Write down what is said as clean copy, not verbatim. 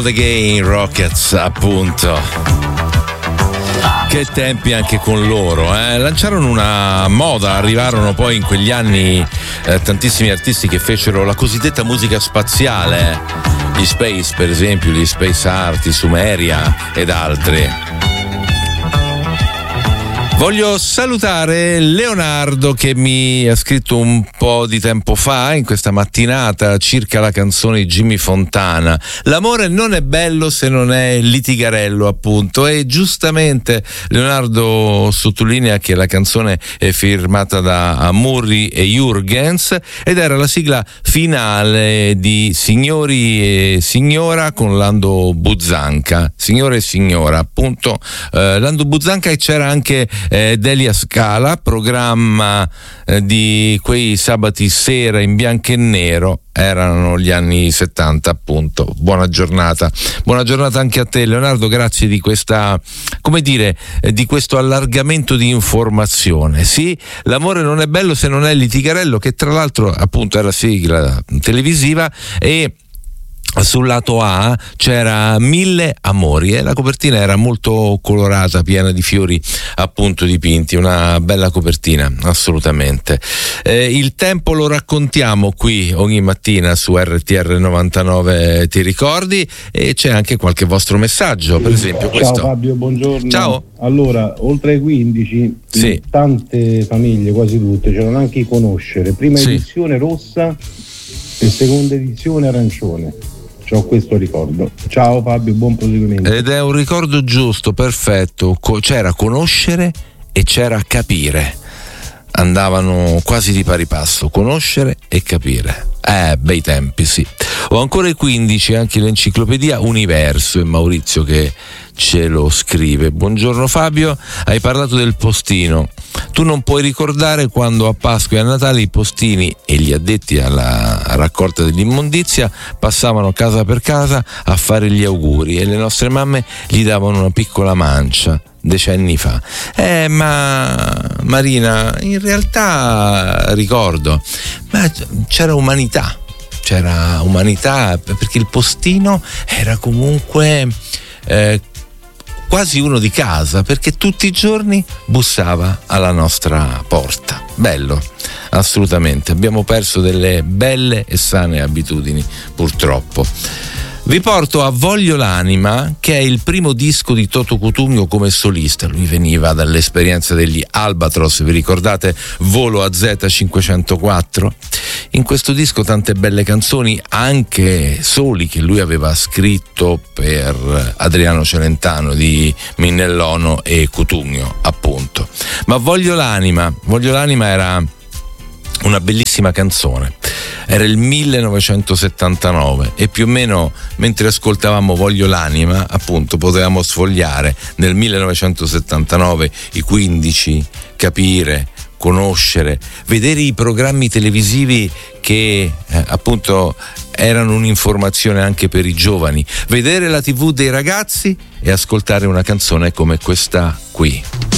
The Game Rockets, appunto. Che tempi anche con loro, lanciarono una moda, arrivarono poi in quegli anni tantissimi artisti che fecero la cosiddetta musica spaziale, gli Space per esempio, gli Space Art, i Sumeria ed altri. Voglio salutare Leonardo che mi ha scritto un po' di tempo fa, in questa mattinata, circa la canzone di Jimmy Fontana. L'amore non è bello se non è litigarello, appunto, e giustamente Leonardo sottolinea che la canzone è firmata da Murri e Jurgens ed era la sigla finale di Signori e Signora con Lando Buzzanca. Signore e Signora, appunto, Lando Buzzanca, e c'era anche Delia Scala, programma di quei sabati sera in bianco e nero, erano gli anni 70, appunto. Buona giornata anche a te, Leonardo, grazie di questa, come dire, di questo allargamento di informazione. Sì, l'amore non è bello se non è litigarello, che tra l'altro appunto era sigla televisiva, e sul lato A c'era Mille amori e la copertina era molto colorata, piena di fiori appunto dipinti, una bella copertina, assolutamente. Il tempo lo raccontiamo qui ogni mattina su RTR 99, ti ricordi, e c'è anche qualche vostro messaggio, per esempio questo. Ciao Fabio, buongiorno. Ciao. Allora, oltre ai 15, sì, in tante famiglie, quasi tutte, c'erano anche i Conoscere, prima sì, edizione rossa e seconda edizione arancione. Ho questo ricordo. Ciao Fabio, buon proseguimento. Ed è un ricordo giusto, perfetto. C'era Conoscere e c'era Capire, andavano quasi di pari passo, conoscere e capire. Bei tempi, sì. Ho ancora i 15, anche l'enciclopedia Universo, è Maurizio che ce lo scrive. Buongiorno Fabio, hai parlato del postino. Tu non puoi ricordare quando a Pasqua e a Natale i postini e gli addetti alla raccolta dell'immondizia passavano casa per casa a fare gli auguri e le nostre mamme gli davano una piccola mancia decenni fa. Ma Marina, in realtà ricordo, ma c'era umanità, perché il postino era comunque quasi uno di casa, perché tutti i giorni bussava alla nostra porta. Bello, assolutamente. Abbiamo perso delle belle e sane abitudini, purtroppo. Vi porto a Voglio l'anima, che è il primo disco di Toto Cutugno come solista. Lui veniva dall'esperienza degli Albatros, vi ricordate Volo a Z504? In questo disco tante belle canzoni, anche soli, che lui aveva scritto per Adriano Celentano di Minnellono e Cutugno, appunto. Ma Voglio l'anima era una bellissima canzone. Era il 1979 e più o meno mentre ascoltavamo Voglio l'anima, appunto, potevamo sfogliare nel 1979 i 15, capire, conoscere, vedere i programmi televisivi che appunto erano un'informazione anche per i giovani, vedere la TV dei ragazzi e ascoltare una canzone come questa qui.